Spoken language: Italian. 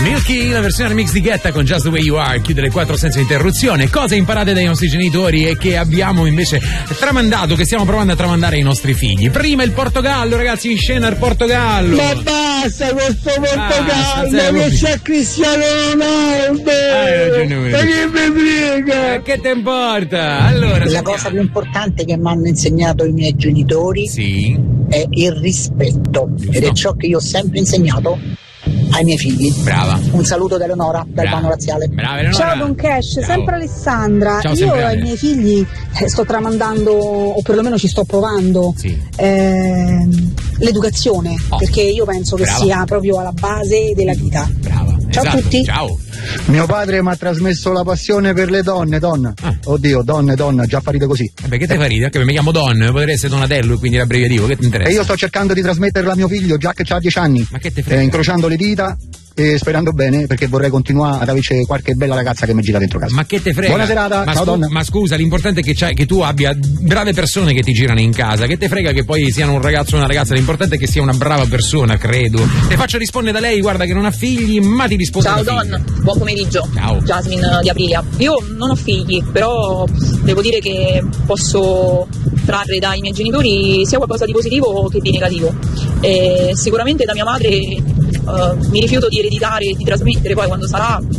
Milky, la versione remix di Guetta con Just the Way You Are, chiude le 4 senza interruzione. Cose imparate dai nostri genitori e che abbiamo invece tramandato, che stiamo provando a tramandare ai nostri figli. Prima il Portogallo, ragazzi, in scena il Portogallo. Ma basta questo Portogallo, che c'è Cristiano Ronaldo. Ma che mi frega? Che te importa? Allora, la cosa più importante che mi hanno insegnato i miei genitori è il rispetto. Ed è ciò che io ho sempre insegnato ai miei figli. Brava. Un saluto da Eleonora, dal Pano Laziale. Brava Eleonora. Ciao Don Cash, sempre Alessandra. Ciao, io sempre ai miei figli sto tramandando, o perlomeno ci sto provando, l'educazione, perché io penso che sia proprio alla base della vita. Brava. Ciao a tutti. Ciao. Mio padre mi ha trasmesso la passione per le donne, donna. Oddio, donne, donna, già fa ride così. Vabbè, che te fa ridere? Che mi chiamo Don, potrei essere Donatello e quindi l'abbreviativo, che ti interessa? E io sto cercando di trasmetterla a mio figlio, già che ha 10 anni. Ma che te frega? Incrociando le dita e sperando bene, perché vorrei continuare ad averci qualche bella ragazza che mi gira dentro casa. Ma che te frega? Buona serata, ciao donna. Ma scusa, l'importante è che tu abbia brave persone che ti girano in casa. Che te frega che poi siano un ragazzo o una ragazza? L'importante è che sia una brava persona, credo. Te faccio rispondere da lei, guarda che non ha figli, ma ti rispondo. Ciao Don, buon pomeriggio. Ciao. Jasmine di Aprilia. Io non ho figli, però devo dire che posso trarre dai miei genitori sia qualcosa di positivo che di negativo. Sicuramente da mia madre mi rifiuto di ereditare e di trasmettere poi quando sarà